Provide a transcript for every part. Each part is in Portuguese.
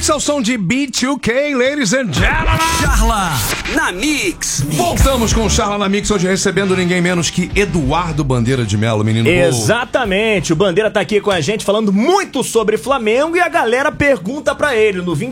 Mix ao som de B2K, ladies and gentlemen. Charla na Mix. Voltamos com o Charla na Mix, hoje recebendo ninguém menos que Eduardo Bandeira de Melo, menino. Exatamente, o Bandeira tá aqui com a gente falando muito sobre Flamengo e a galera pergunta pra ele no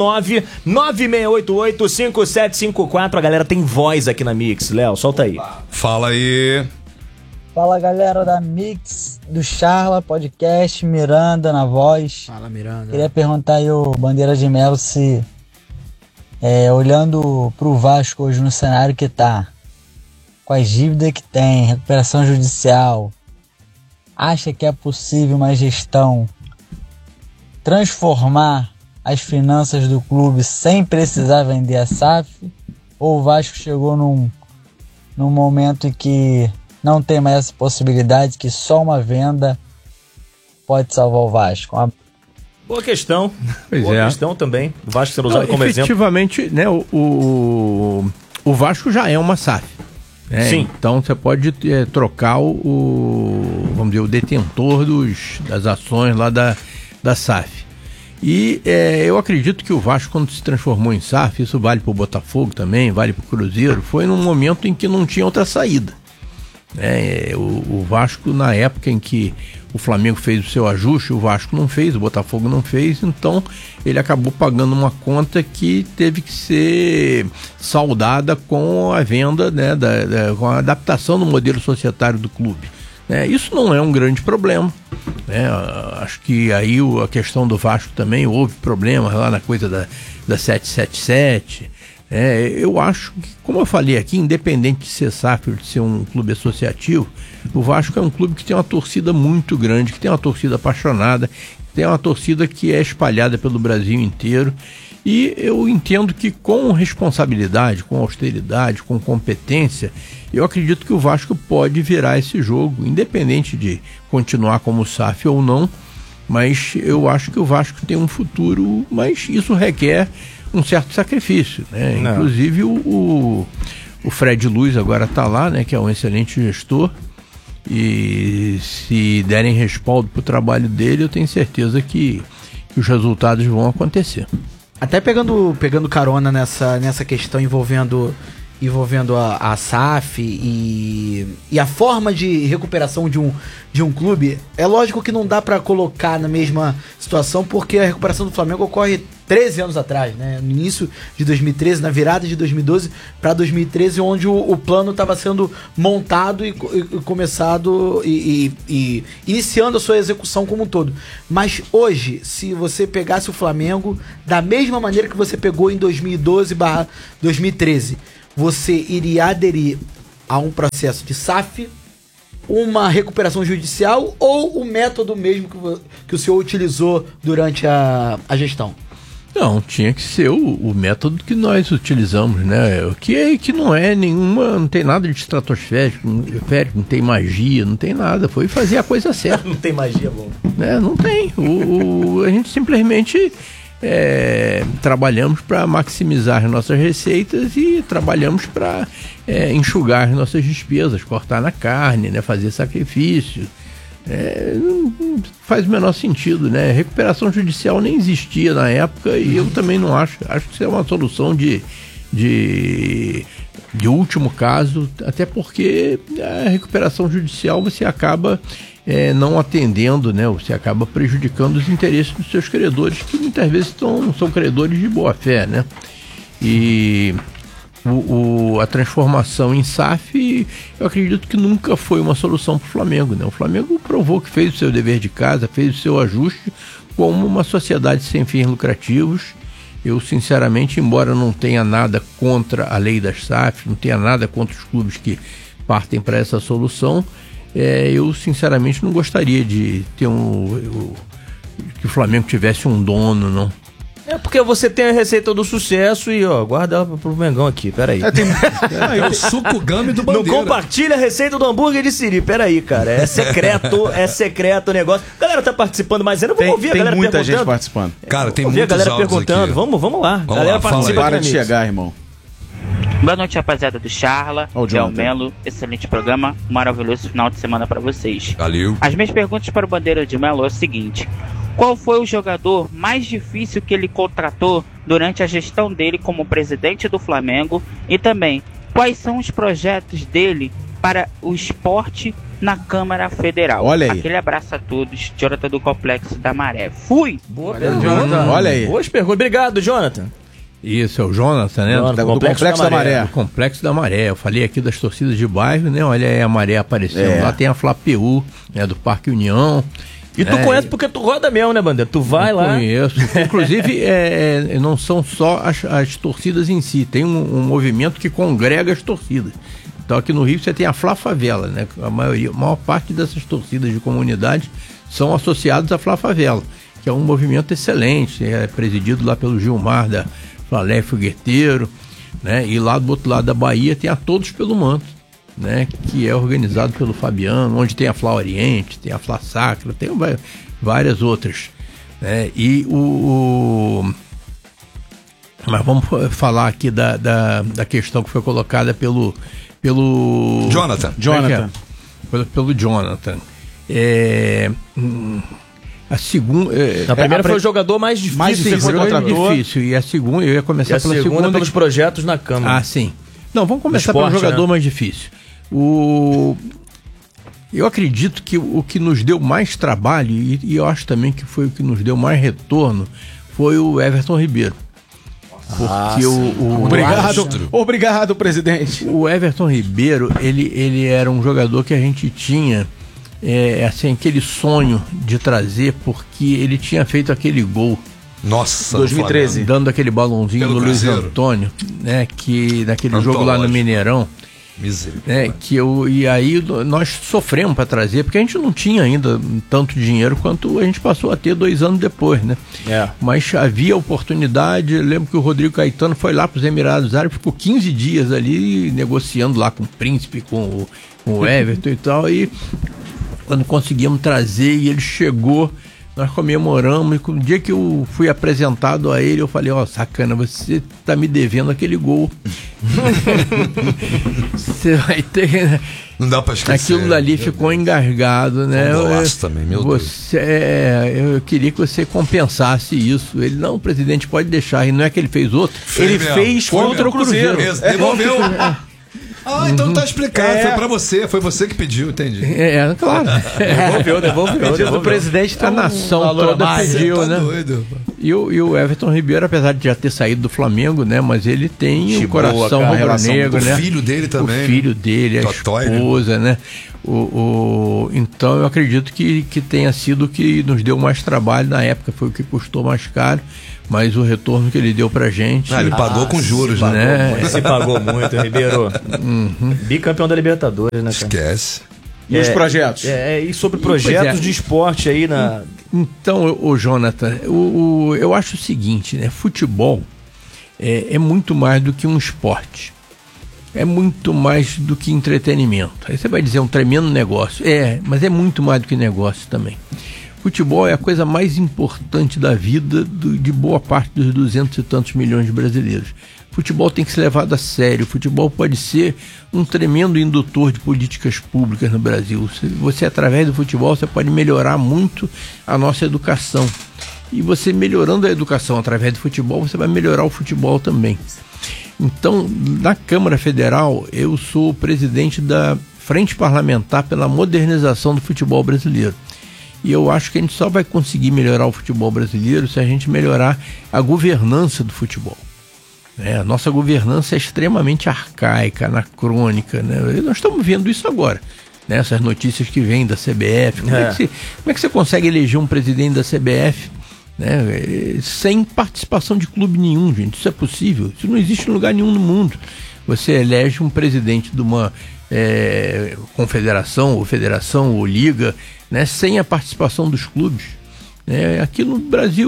219-9688-5754. A galera tem voz aqui na Mix. Léo, solta aí. Fala aí. Fala, galera da Mix, do Charla Podcast, Miranda na voz. Fala, Miranda. Queria perguntar aí o Bandeira de Melo se, olhando pro Vasco hoje no cenário que tá, com as dívidas que tem, recuperação judicial, acha que é possível uma gestão transformar as finanças do clube sem precisar vender a SAF? Ou o Vasco chegou num momento em que não tem mais essa possibilidade, que só uma venda pode salvar o Vasco? Boa questão. Boa questão também. O Vasco sendo usado como exemplo. Efetivamente, né, o Vasco já é uma SAF. Né? Sim. Então você pode trocar vamos dizer, o detentor das ações lá da SAF. E eu acredito que o Vasco, quando se transformou em SAF, isso vale para o Botafogo também, vale para o Cruzeiro, foi num momento em que não tinha outra saída. O Vasco, na época em que o Flamengo fez o seu ajuste, o Vasco não fez, o Botafogo não fez, então ele acabou pagando uma conta que teve que ser saldada com a venda, né, com a adaptação do modelo societário do clube. Isso não é um grande problema. Acho que aí a questão do Vasco também houve problemas lá na coisa da 777. Eu acho que, como eu falei aqui, independente de ser SAF ou de ser um clube associativo, o Vasco é um clube que tem uma torcida muito grande, que tem uma torcida apaixonada, tem uma torcida que é espalhada pelo Brasil inteiro. E eu entendo que com responsabilidade, com austeridade, com competência, eu acredito que o Vasco pode virar esse jogo, independente de continuar como SAF ou não, mas eu acho que o Vasco tem um futuro, mas isso requer um certo sacrifício, né? Inclusive o Fred Luiz agora está lá, né, que é um excelente gestor, e se derem respaldo para o trabalho dele, eu tenho certeza que os resultados vão acontecer. Até pegando carona nessa questão envolvendo a SAF e a forma de recuperação de um clube, é lógico que não dá para colocar na mesma situação, porque a recuperação do Flamengo ocorre 13 anos atrás, né? No início de 2013, na virada de 2012 para 2013, onde o plano estava sendo montado e começado e iniciando a sua execução como um todo. Mas hoje, se você pegasse o Flamengo da mesma maneira que você pegou em 2012/2013, você iria aderir a um processo de SAF, uma recuperação judicial ou o método mesmo que o senhor utilizou durante a gestão? Não, tinha que ser o método que nós utilizamos, né? Que não é nenhuma, não tem nada de estratosférico, não tem magia, não tem nada. Foi fazer a coisa certa. Não tem magia, bom. Não tem. A gente simplesmente trabalhamos para maximizar as nossas receitas e trabalhamos para enxugar as nossas despesas, cortar na carne, né? Fazer sacrifício. Não faz o menor sentido, né? Recuperação judicial nem existia na época e eu também não acho que isso é uma solução de último caso, até porque a recuperação judicial você acaba não atendendo, né? Você acaba prejudicando os interesses dos seus credores, que muitas vezes são credores de boa fé, né? E a transformação em SAF, eu acredito que nunca foi uma solução para o Flamengo, né? O Flamengo provou que fez o seu dever de casa, fez o seu ajuste como uma sociedade sem fins lucrativos. Eu, sinceramente, embora não tenha nada contra a lei das SAF, não tenha nada contra os clubes que partem para essa solução, eu, sinceramente, não gostaria de ter que o Flamengo tivesse um dono, não. Porque você tem a receita do sucesso e, guarda ela pro Mengão aqui, peraí. É o suco Gami do Bandeira. Não compartilha a receita do hambúrguer de Siri, peraí, cara. É secreto o negócio. A galera tá participando, mas ainda vamos ouvir a galera perguntando. Tem muita gente participando. Cara, tem muita muitos galera áudios perguntando. aqui. Vamos lá. Vamos Galera lá, participa. Para de chegar, irmão. Boa noite, rapaziada do Charla, Léo Jonathan. Melo, excelente programa, um maravilhoso final de semana para vocês. Valeu. As minhas perguntas para o Bandeira de Melo é o seguinte: qual foi o jogador mais difícil que ele contratou durante a gestão dele como presidente do Flamengo e também quais são os projetos dele para o esporte na Câmara Federal. Olha aí. Aquele abraço a todos, Jonathan do Complexo da Maré. Fui! Boa pergunta. Olha aí. Boas perguntas. Obrigado, Jonathan. Isso, é o Jonathan, né? Do Complexo da Maré. Do Complexo da Maré. Eu falei aqui das torcidas de bairro, né? Olha aí a Maré aparecendo. Lá tem a Fla-PU, né? Do Parque União. E tu conhece porque tu roda mesmo, né, Bandeira? Tu vai lá. Conheço. Inclusive, não são só as torcidas em si. Tem um movimento que congrega as torcidas. Então aqui no Rio você tem a Fla-Favela, né? A maior parte dessas torcidas de comunidade são associadas à Fla-Favela, que é um movimento excelente, é presidido lá pelo Gilmar da Flalé Fogueteiro, né? E lá do outro lado da Bahia tem a Todos pelo Manto, né? Que é organizado pelo Fabiano, onde tem a Fla Oriente, tem a Fla Sacra, tem várias outras, né? E mas vamos falar aqui da questão que foi colocada pelo Jonathan. Pelo Jonathan. A segunda. A primeira foi o jogador mais difícil. Mais difícil. E a segunda, eu ia começar pela segunda. Pelos projetos na Câmara. Ah, sim. Não, vamos começar pelo jogador mais difícil. Eu acredito que o que nos deu mais trabalho, e eu acho também que foi o que nos deu mais retorno, foi o Everton Ribeiro. Porque Obrigado, presidente. O Everton Ribeiro, ele era um jogador que a gente tinha assim, aquele sonho de trazer, porque ele tinha feito aquele gol. Nossa, 2013. Dando aquele balãozinho pelo do Luiz Cruzeiro. Antônio, né? Que naquele jogo lá no Mineirão. Misericórdia. E aí nós sofremos para trazer, porque a gente não tinha ainda tanto dinheiro quanto a gente passou a ter 2 anos depois, né? Mas havia oportunidade. Eu lembro que o Rodrigo Caetano foi lá para os Emirados Árabes, ficou 15 dias ali negociando lá com o Príncipe, com o Everton e tal, e quando conseguimos trazer e ele chegou, nós comemoramos, e no dia que eu fui apresentado a ele, eu falei, sacana, você tá me devendo aquele gol. Você vai ter... Não dá pra esquecer. Aquilo dali ficou engasgado, né? Também, meu Deus. Eu queria que você compensasse isso. Ele, não, presidente, pode deixar. E não é que ele fez outro. Ele fez contra o Cruzeiro. Devolveu. Então tá explicado, foi pra você, foi você que pediu, entendi. Claro. Devolveu. O presidente a nação toda pediu, tá né? Doido. E o Everton Ribeiro, apesar de já ter saído do Flamengo, né? Mas ele tem o coração rubro-negro, né? O filho dele também. O filho dele, a esposa, né? Então eu acredito que tenha sido o que nos deu mais trabalho na época, foi o que custou mais caro. Mas o retorno que ele deu pra gente... ele pagou com juros, né? Se pagou muito, Ribeiro. Bicampeão da Libertadores, né, cara? Esquece. E os projetos? E sobre projetos de esporte aí na... Então, Jonathan, eu acho o seguinte, né? Futebol é muito mais do que um esporte. É muito mais do que entretenimento. Aí você vai dizer, um tremendo negócio. Mas é muito mais do que negócio também. Futebol é a coisa mais importante da vida de boa parte dos 200 e tantos milhões de brasileiros. Futebol tem que ser levado a sério. Futebol pode ser um tremendo indutor de políticas públicas no Brasil. Você, através do futebol, você pode melhorar muito a nossa educação. E você melhorando a educação através do futebol, você vai melhorar o futebol também. Então, na Câmara Federal, eu sou o presidente da Frente Parlamentar pela Modernização do Futebol Brasileiro. E eu acho que a gente só vai conseguir melhorar o futebol brasileiro se a gente melhorar a governança do futebol. A nossa governança é extremamente arcaica, anacrônica, né? Nós estamos vendo isso agora, né? Essas notícias que vêm da CBF. Como é que você consegue eleger um presidente da CBF, né? Sem participação de clube nenhum, gente? Isso é possível? Isso não existe em lugar nenhum no mundo. Você elege um presidente de uma confederação, ou federação, ou liga, né, sem a participação dos clubes. Aqui no Brasil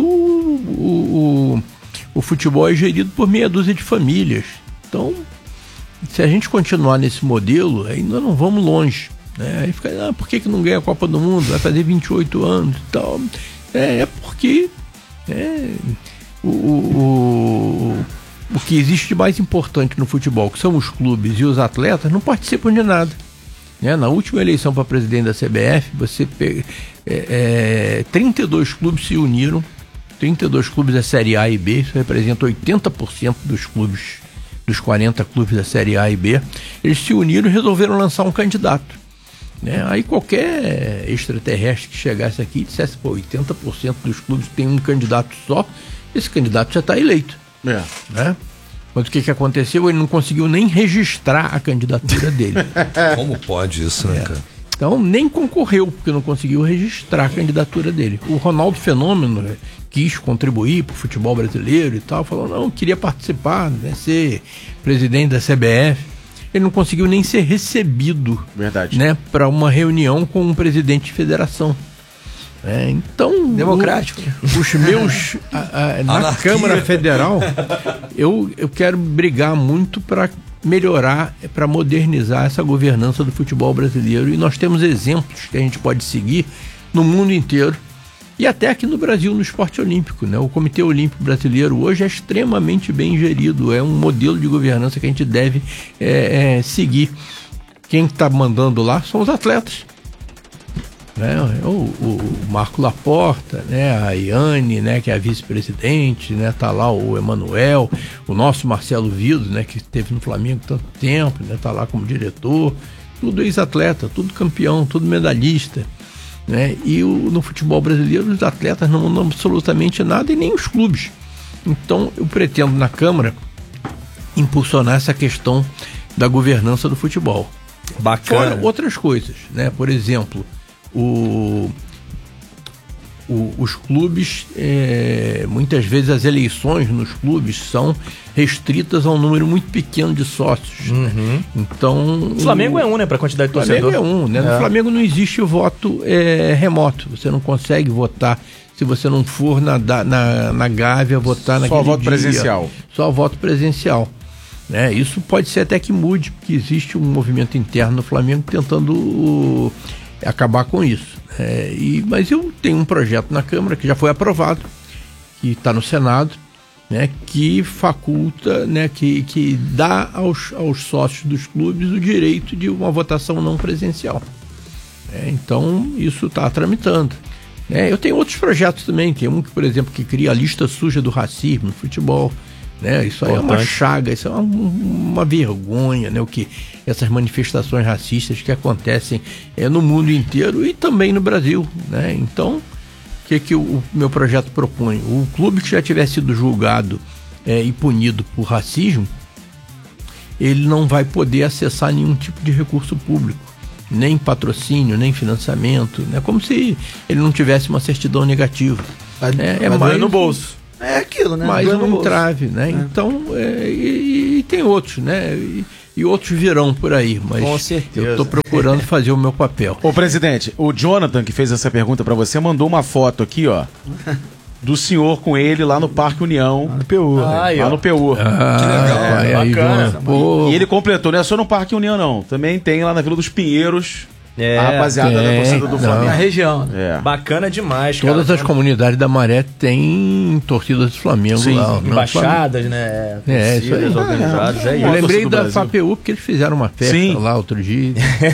o futebol é gerido por meia dúzia de famílias. Então, se a gente continuar nesse modelo, ainda não vamos longe, né? Aí fica, por que não ganha a Copa do Mundo? Vai fazer 28 anos e tal. Porque o que existe de mais importante no futebol, que são os clubes e os atletas, não participam de nada. Na última eleição para presidente da CBF, você 32 clubes se uniram, 32 clubes da Série A e B, isso representa 80% dos clubes, dos 40 clubes da Série A e B. Eles se uniram e resolveram lançar um candidato, né? Aí qualquer extraterrestre que chegasse aqui e dissesse, 80% dos clubes tem um candidato só, esse candidato já está eleito, né? Mas o que aconteceu? Ele não conseguiu nem registrar a candidatura dele. Como pode isso, né, cara? Então nem concorreu, porque não conseguiu registrar a candidatura dele. O Ronaldo Fenômeno, né, quis contribuir para o futebol brasileiro e tal, falou, não, queria participar, né, ser presidente da CBF. Ele não conseguiu nem ser recebido, né, para uma reunião com um presidente de federação. Então, democrático. Os meus na Câmara Federal, eu quero brigar muito para melhorar, para modernizar essa governança do futebol brasileiro, e nós temos exemplos que a gente pode seguir no mundo inteiro e até aqui no Brasil, no esporte olímpico, né? O Comitê Olímpico Brasileiro hoje é extremamente bem gerido, é um modelo de governança que a gente deve seguir. Quem está mandando lá são os atletas, né? O Marco Laporta, né? A Iane, né? Que é a vice-presidente, né? Tá lá o Emanuel, o nosso Marcelo Vido, né? Que esteve no Flamengo tanto tempo, né? Tá lá como diretor, tudo ex-atleta, tudo campeão, tudo medalhista, né? E no futebol brasileiro os atletas não mandam absolutamente nada e nem os clubes. Então eu pretendo na Câmara impulsionar essa questão da governança do futebol. Bacana. Fora outras coisas, né? Por exemplo, os clubes, muitas vezes as eleições nos clubes são restritas a um número muito pequeno de sócios, né? Então o Flamengo é um, né, para a quantidade de torcedor. Flamengo é um, né? No Flamengo não existe voto remoto, você não consegue votar se você não for na Gávea votar naquele dia. Só voto presencial. Só voto presencial, né? Isso pode ser até que mude, porque existe um movimento interno no Flamengo tentando acabar com isso. Mas eu tenho um projeto na Câmara que já foi aprovado, que está no Senado, né, que faculta, né, que dá aos sócios dos clubes o direito de uma votação não presencial. Então isso está tramitando. Eu tenho outros projetos também, tem um que, por exemplo, que cria a lista suja do racismo no futebol. Isso aí é uma chaga, isso é uma vergonha, né? O que essas manifestações racistas que acontecem no mundo inteiro e também no Brasil, né? Então, o que o meu projeto propõe? O clube que já tiver sido julgado e punido por racismo, ele não vai poder acessar nenhum tipo de recurso público, nem patrocínio, nem financiamento, né? Como se ele não tivesse uma certidão negativa. É mais no bolso. É aquilo, né? Mais um entrave, né? Então, e tem outros, né? E outros virão por aí, mas com certeza. Eu estou procurando fazer o meu papel. Ô, presidente, o Jonathan, que fez essa pergunta para você, mandou uma foto aqui, ó, do senhor com ele lá no Parque União. Lá no PU. Lá no PU. Que legal. Bacana. E ele completou, não é só no Parque União, não. Também tem lá na Vila dos Pinheiros. A rapaziada da torcida do Flamengo. Na região. Bacana demais, cara. Todas as comunidades da Maré têm torcidas do Flamengo. Sim. Lá. Embaixadas, né? Isso aí. Organizadas. Eu lembrei da FAPU porque eles fizeram uma festa lá outro dia.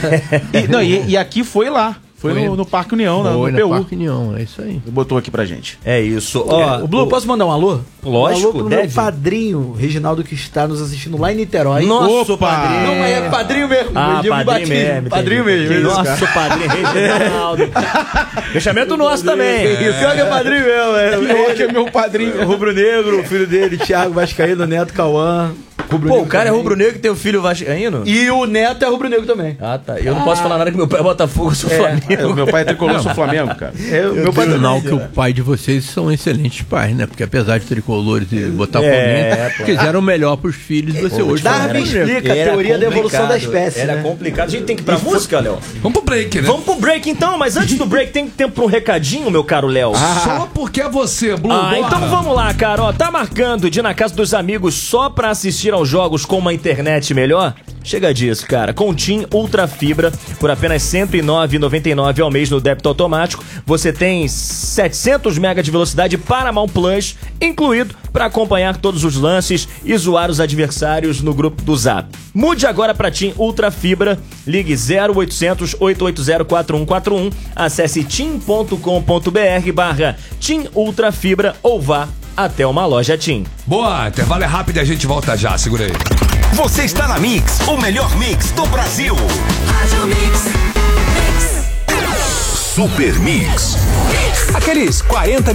E aqui foi lá. Foi no Parque União, no PU. Parque União, é isso aí. Botou aqui pra gente. É isso. O Blue, posso mandar um alô? Lógico, um alô pro meu padrinho, Reginaldo, que está nos assistindo lá em Niterói. Nosso padrinho. Não, é padrinho mesmo. Padrinho mesmo. Padrinho mesmo. Nosso padrinho, Reginaldo. Fechamento nosso também. Pior que é padrinho mesmo. Pior que é meu padrinho. Rubro-negro, o filho dele, Thiago Vascaíno, Neto Cauã. Pô, o cara é rubro-negro e tem um filho vascaíno? E o neto é rubro-negro também. Ah, tá. Eu não posso falar nada que meu pai é Botafogo, eu sou Flamengo. Meu pai é tricolor, eu sou Flamengo, cara. Meu pai sinal que o pai de vocês são excelentes pais, né? Porque apesar de tricolores e botafoguenses, quiseram o melhor pros filhos e você hoje... Darwin explica a teoria da evolução da espécie. Era complicado. A gente tem que ir pra música, Léo? Vamos pro break, né? Vamos pro break então, mas antes do break tem tempo pra um recadinho, meu caro Léo. Só porque é você, Blue. Então vamos lá, cara. Ó, tá marcando de ir na casa dos amigos só pra assistir ao os jogos com uma internet melhor? Chega disso, cara. Com TIM Ultra Fibra, por apenas R$ 109,99 ao mês no débito automático, você tem 700 MB de velocidade Paramount Plus incluído para acompanhar todos os lances e zoar os adversários no grupo do Zap. Mude agora para TIM Ultra Fibra, ligue 0800 880 4141, acesse tim.com.br/TIM Ultra Fibra ou vá até uma loja TIM. Boa, intervalo é rápido e a gente volta já, segura aí. Você está na Mix, o melhor mix do Brasil. Super Mix. Aqueles 40